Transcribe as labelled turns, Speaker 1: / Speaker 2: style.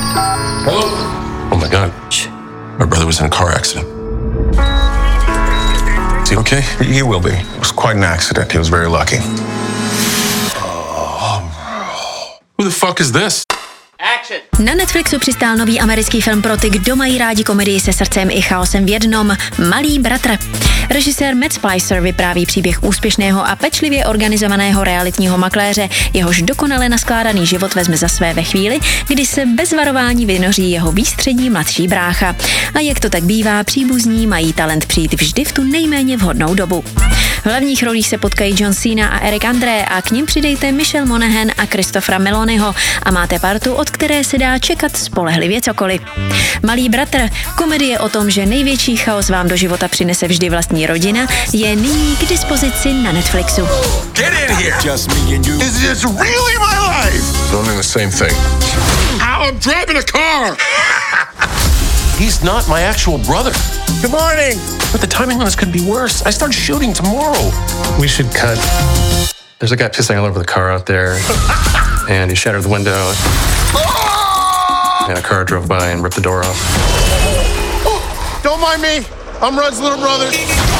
Speaker 1: Hello? Oh my God. My brother was in a car accident. Is he okay?
Speaker 2: He will be. It was quite an accident. He was very lucky.
Speaker 1: Who the fuck is this?
Speaker 3: Na Netflixu přistál nový americký film pro ty, kdo mají rádi komedii se srdcem i chaosem v jednom, Malý bratr. Režisér Matt Spicer vypráví příběh úspěšného a pečlivě organizovaného realitního makléře, jehož dokonale naskládaný život vezme za své ve chvíli, kdy se bez varování vynoří jeho výstřední mladší brácha. A jak to tak bývá, příbuzní mají talent přijít vždy v tu nejméně vhodnou dobu. V hlavních rolích se potkají John Cena a Eric Andre a k nim přidejte Michelle Monaghan a Christophera Meloniho a máte partu, od které se dá čekat spolehlivě cokoliv. Malý bratr, komedie o tom, že největší chaos vám do života přinese vždy vlastní rodina, je nyní k dispozici na Netflixu.
Speaker 2: Get in here! Just me and you. Is this really my life?
Speaker 1: Filming the same thing.
Speaker 2: How I'm driving a car!
Speaker 1: He's not my actual brother.
Speaker 2: Good morning!
Speaker 1: But the timing on this could be worse. I start shooting tomorrow.
Speaker 4: We should cut. There's a guy pissing all over the car out there, and he shattered the window. And a car drove by and ripped the door off.
Speaker 2: Don't mind me. I'm Rudd's little brother.